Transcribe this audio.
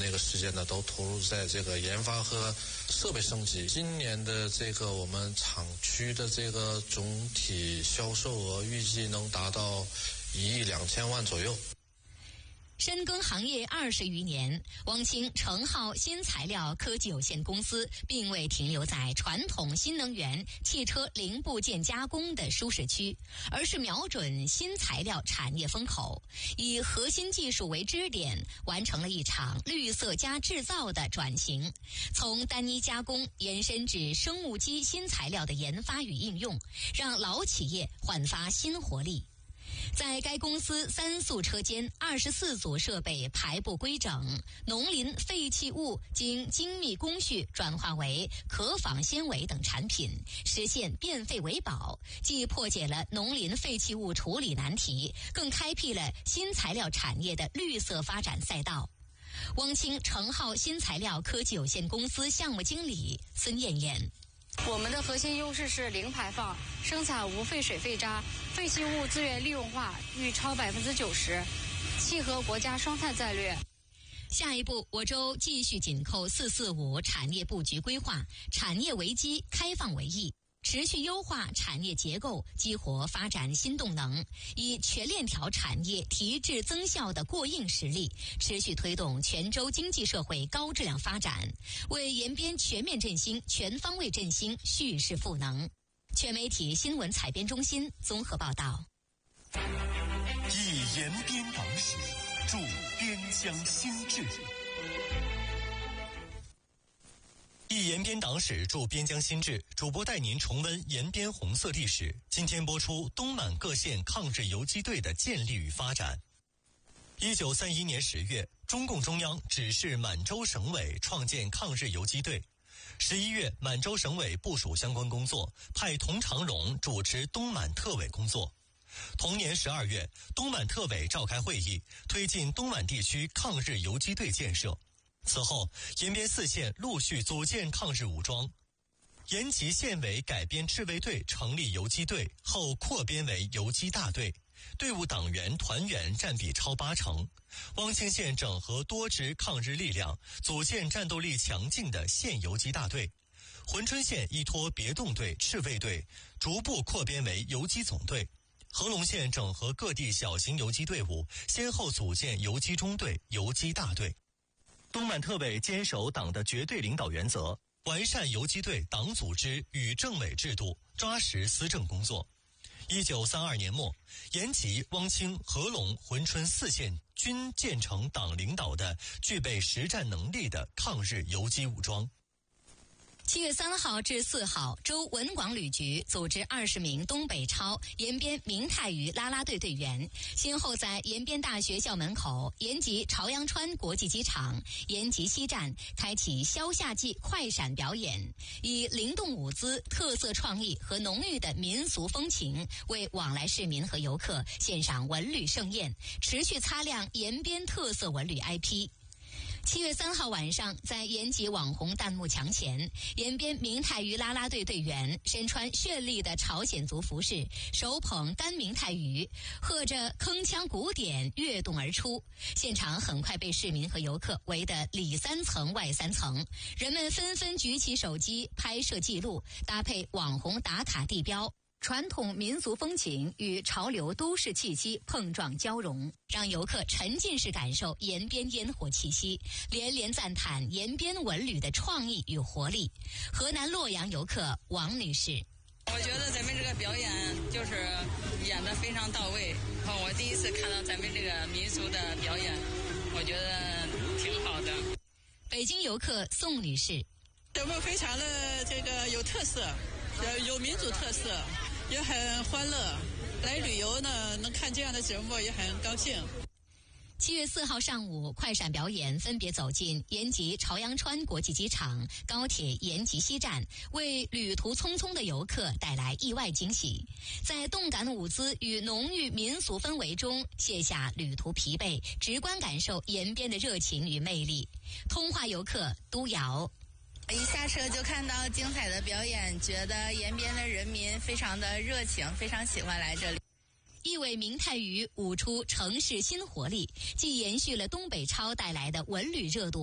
那个时间呢都投入在这个研发和设备升级。今年的这个我们厂区的这个总体销售额预计能达到1亿2千万左右。 深耕行业20余年，汪清成浩新材料科技有限公司并未停留在传统新能源汽车零部件加工的舒适区，而是瞄准新材料产业风口，以核心技术为支点，完成了一场绿色加制造的转型，从单一加工延伸至生物基新材料的研发与应用，让老企业焕发新活力。在该公司3速车间24组设备排布规整，农林废弃物经精密工序转化为可纺纤维等产品，实现变废为宝，既破解了农林废弃物处理难题，更开辟了新材料产业的绿色发展赛道。汪清成浩新材料科技有限公司项目经理孙艳艳。 我们的核心优势是零排放，生产无废水废渣，废弃物资源利用化逾超90%，契合国家双碳战略。 下一步，我州继续紧扣445产业布局规划，产业为基，开放为易，持续优化产业结构，激活发展新动能，以全链条产业提质增效的过硬实力，持续推动全州经济社会高质量发展，为延边全面振兴、全方位振兴蓄势赋能。全媒体新闻采编中心综合报道。 以延边党史助边疆兴治，以延边党史助边疆新治，主播带您重温延边红色历史。今天播出东满各县抗日游击队的建立与发展。1931年10月，中共中央指示满洲省委创建抗日游击队。11月，满洲省委部署相关工作，派童长荣主持东满特委工作。同年12月，东满特委召开会议，推进东满地区抗日游击队建设。此后，延边4县陆续组建抗日武装。延吉县委改编赤卫队成立游击队，后扩编为游击大队，队伍党员团员占比超80%。汪清县整合多支抗日力量，组建战斗力强劲的县游击大队。珲春县依托别动队、赤卫队，逐步扩编为游击总队。合隆县整合各地小型游击队伍，先后组建游击中队、游击大队。东满特委坚守党的绝对领导原则，完善游击队党组织与政委制度，抓实施政工作。1932年末，延吉、汪清、合隆、珲春4县均建成党领导的具备实战能力的抗日游击武装。 7月3号至4号，州文广旅局组织20名东北超延边明太鱼啦啦队队员，先后在延边大学校门口、延吉朝阳川国际机场、延吉西站开启消夏季快闪表演，以灵动舞姿、特色创意和浓郁的民俗风情，为往来市民和游客献上文旅盛宴，持续擦亮延边特色文旅 IP。7月3号晚上，在延吉网红弹幕墙前，延边明太鱼啦啦队队员身穿绚丽的朝鲜族服饰，手捧干明太鱼，和着铿锵鼓点跃动而出。现场很快被市民和游客围得里3层外3层，人们纷纷举起手机拍摄记录，搭配网红打卡地标，传统民俗风情与潮流都市气息碰撞交融，让游客沉浸式感受延边烟火气息，连连赞叹延边文旅的创意与活力。河南洛阳游客王女士： 我觉得咱们这个表演就是演得非常到位，我第一次看到咱们这个民俗的表演，我觉得挺好的。 北京游客宋女士： 节目非常的这个有特色，有民族特色，也很欢乐。来旅游呢，能看这样的节目也很高兴。 7月4号上午，快闪表演分别走进延吉朝阳川国际机场、高铁延吉西站，为旅途匆匆的游客带来意外惊喜。在动感舞姿与浓郁民俗氛围中，卸下旅途疲惫，直观感受延边的热情与魅力。通话游客都瑶： 一下车就看到精彩的表演，觉得延边的人民非常的热情，非常喜欢来这里。 一尾明太鱼舞出城市新活力，既延续了东北超带来的文旅热度，